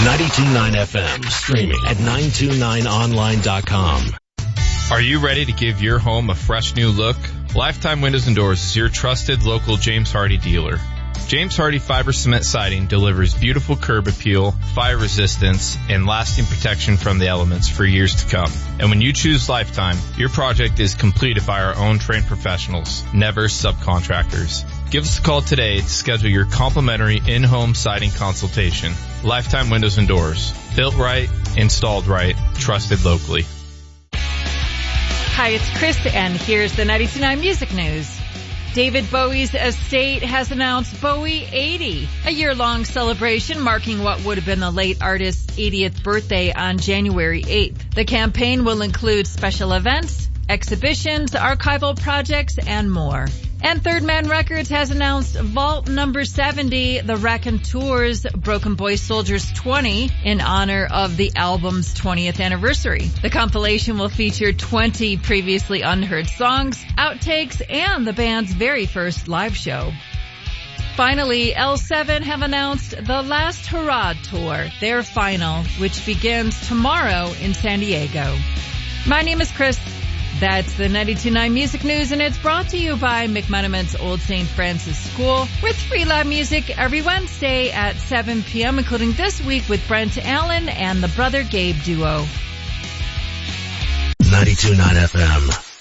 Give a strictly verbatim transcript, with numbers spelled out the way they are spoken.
ninety-two point nine F M, streaming at nine two nine online dot com. Are you ready to give your home a fresh new look? Lifetime Windows and Doors is your trusted local James Hardie dealer. James Hardie Fiber Cement Siding delivers beautiful curb appeal, fire resistance, and lasting protection from the elements for years to come. And when you choose Lifetime, your project is completed by our own trained professionals, never subcontractors. Give us a call today to schedule your complimentary in-home siding consultation. Lifetime Windows and Doors. Built right, installed right, trusted locally. Hi, it's Chris, and here's the ninety-two point nine Music News. David Bowie's estate has announced Bowie eighty, a year-long celebration marking what would have been the late artist's eightieth birthday on January eighth. The campaign will include special events, exhibitions, archival projects, and more. And Third Man Records has announced Vault Number seventy, the Raconteurs Broken Boy Soldiers twenty, in honor of the album's twentieth anniversary. The compilation will feature twenty previously unheard songs, outtakes, and the band's very first live show. Finally, L seven have announced the Last Hurrah Tour, their final, which begins tomorrow in San Diego. My name is Chris. That's the ninety-two point nine Music News, and it's brought to you by McMenamin's Old Saint Francis School, with free live music every Wednesday at seven p.m., including this week with Brent Allen and the Brother Gabe duo. ninety-two point nine F M.